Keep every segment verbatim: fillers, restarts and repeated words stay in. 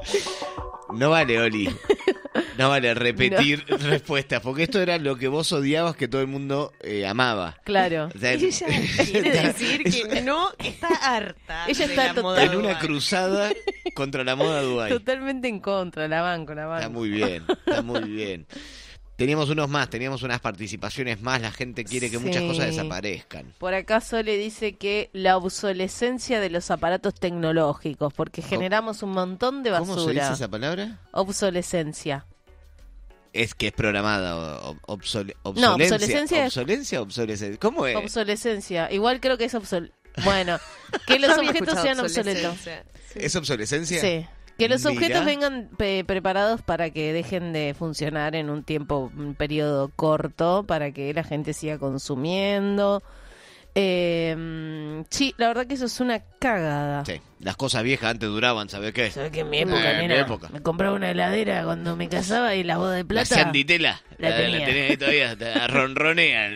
No vale, Oli. No vale repetir no. respuestas, porque esto era lo que vos odiabas que todo el mundo eh, amaba. Claro. O sea, ella quiere decir que no está harta. Ella de está la total... moda en una Dubái. cruzada contra la moda Dubái. Totalmente en contra, la banco, la banco. Está muy bien, está muy bien. Teníamos unos más, teníamos unas participaciones más. La gente quiere que Sí. muchas cosas desaparezcan. Por acá Sole dice que la obsolescencia de los aparatos tecnológicos, porque generamos un montón de basura. ¿Cómo se dice esa palabra? Obsolescencia. Es que es programada. O, obsole, No, obsolencia. obsolescencia es- ¿Obsolencia o obsolescencia? ¿Cómo es? Obsolescencia. Igual creo que es obsol... Bueno, que los Yo había objetos escuchado sean obsoletos. obsolescencia. Sí. ¿Es obsolescencia? Sí. Que los Mirá. objetos vengan pe- preparados para que dejen de funcionar en un tiempo, un periodo corto, para que la gente siga consumiendo. Eh, sí, la verdad que eso es una cagada. Sí. Las cosas viejas antes duraban, ¿sabes qué? ¿Sabes que en mi época, Eh, en mi nena, época. me compraba una heladera cuando me casaba y la boda de La plata? Sanditela. La La, tenía. la tenés ahí todavía. Te ronronea.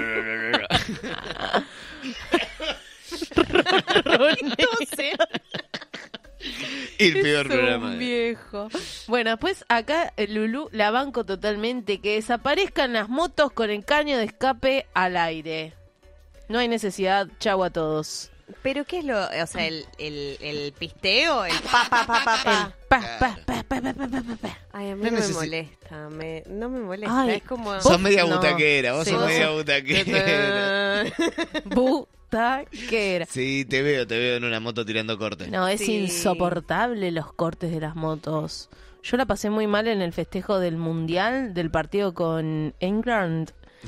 El peor Es programa. un viejo. Bueno, después acá eh, Lulú la banco totalmente, que desaparezcan las motos con el caño de escape al aire. No hay necesidad, chau a todos. Pero ¿qué es lo, o sea, el, el, el pisteo, el pa pa pa pa pa? El pa, pa, pa, pa, pa, pa, pa, pa, pa. Ay, a mí No no, me necesi- molesta, me, no me molesta, Ay, es como... Sos media No. butaquera, vos Sí, sos vos media sos- butaquera. Butaquera. Sí, te veo, te veo en una moto tirando cortes. No, es Sí. insoportable los cortes de las motos. Yo la pasé muy mal en el festejo del Mundial, del partido con England.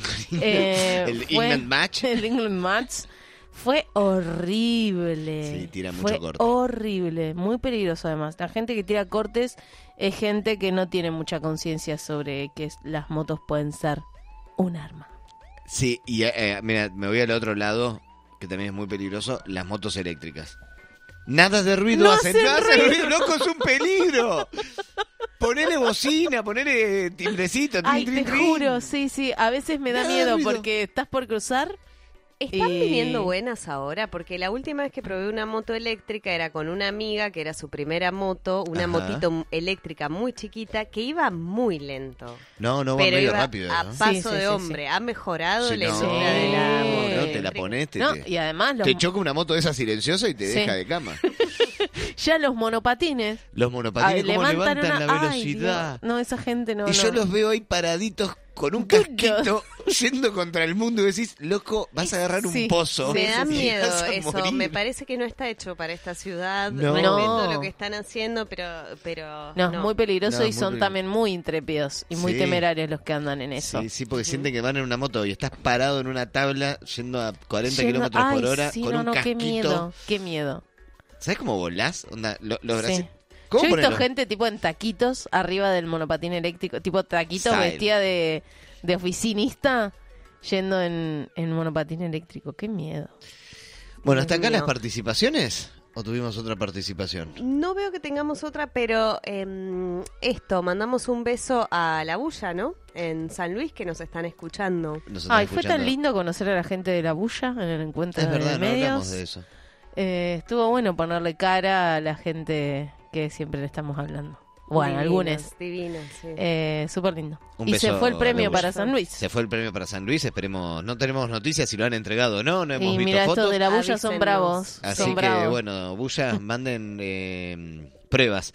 Eh, El fue- England match. El England match. Fue horrible. Sí, tira mucho Fue corte. horrible, muy peligroso además. La gente que tira cortes es gente que no tiene mucha conciencia sobre que es- las motos pueden ser un arma. Sí, y eh, eh, mira, me voy al otro lado, que también es muy peligroso, las motos eléctricas. Nada de ruido No hacen, hacen no hacen ruido. ruido, loco, es un peligro. Ponele bocina, ponele timbrecito, trin, Ay, trin, te trin. juro, sí, sí. A veces me da Nada de miedo ruido. porque estás por cruzar. ¿Están Y- viniendo buenas ahora? Porque la última vez que probé una moto eléctrica era con una amiga que era su primera moto, una Ajá. motito m- eléctrica muy chiquita que iba muy lento. No, no va pero medio iba rápido. a ¿no? paso Sí, sí, de sí, hombre. Ha mejorado Sí, la no, industria de la Sí. moto no, te la eléctrica. pones, te, No, te- y además los, te choca una moto de esa silenciosa y te Sí. deja de cama. ya los monopatines Los monopatines, ay, cómo levantan levantan una... la Ay, velocidad. Dios. No, esa gente no. y yo no. los veo ahí paraditos con un Duros. casquito yendo contra el mundo y decís, loco, vas a agarrar Sí, un pozo. Me sí, da sí, sí. y miedo vas a eso. morir. Me parece que no está hecho para esta ciudad. No. Respeto No. lo que están haciendo, pero... pero No, es muy peligroso No, y es muy son peligroso. también muy intrépidos y muy Sí. temerarios los que andan en eso. Sí, sí, porque sienten que van en una moto y estás parado en una tabla yendo a cuarenta Yendo- kilómetros por Ay, hora sí, con no, un no, qué casquito. miedo, qué miedo. ¿Sabes cómo volás? Onda, lo- los Sí. brasi- ¿Cómo Yo he visto ponerlo? gente tipo en taquitos arriba del monopatín eléctrico, tipo taquitos Style. vestida de, de oficinista yendo en, en monopatín eléctrico. Qué miedo. Bueno, ¿hasta acá Dios mío. las participaciones? ¿O tuvimos otra participación? No veo que tengamos otra, pero em, esto, mandamos un beso a La Bulla, ¿no? En San Luis, que nos están escuchando. Nos están Ay, fue tan escuchando. lindo conocer a la gente de la bulla en el encuentro Es verdad, de no medios. hablamos de eso. Eh, estuvo bueno ponerle cara a la gente que siempre le estamos hablando. Bueno, Divinas, algunos. Divinas, sí. Eh, Súper lindo. Un Y beso se fue el a premio la para bulla. San Luis. Se fue el premio para San Luis, esperemos, no tenemos noticias si lo han entregado o no, no hemos Y visto mira, fotos. estos de la bulla son Avísennos. bravos. Así son que, bravos. bueno, Bulla, manden eh, pruebas.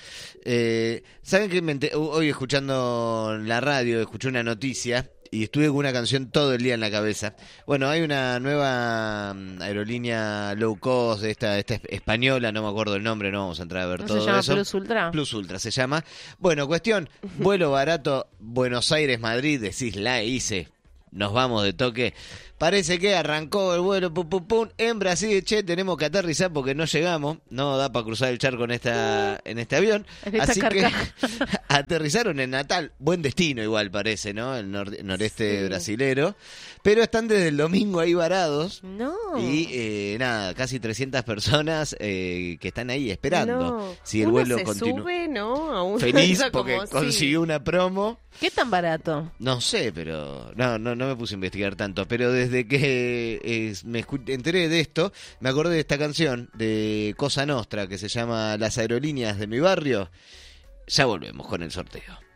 Eh, ¿Saben qué? Me ente- Hoy escuchando la radio, escuché una noticia y estuve con una canción todo el día en la cabeza. Bueno, hay una nueva mm, aerolínea low cost, de esta, esta es- española, no me acuerdo el nombre, no vamos a entrar a ver ¿No todo se llama eso. Plus Ultra? Plus Ultra se llama. Bueno, cuestión, vuelo barato, Buenos Aires-Madrid, decís, la hice, nos vamos de toque. Parece que arrancó el vuelo, pum, pum, pum, en Brasil, che, tenemos que aterrizar porque no llegamos, no da para cruzar el charco en esta en este avión. En esta Así que carcasa. aterrizaron en Natal, buen destino igual parece, ¿no? El nor- noreste Sí. brasilero. Pero están desde el domingo ahí varados. No. Y eh, nada, casi trescientas personas eh, que están ahí esperando No. si el Uno vuelo se continúa. sube, ¿no? A un- Feliz como, porque sí. consiguió una promo. ¿Qué tan barato? No sé, pero no, no, no me puse a investigar tanto. Pero desde que eh, me escu- enteré de esto, me acordé de esta canción de Cosa Nostra que se llama Las aerolíneas de mi barrio. Ya volvemos con el sorteo.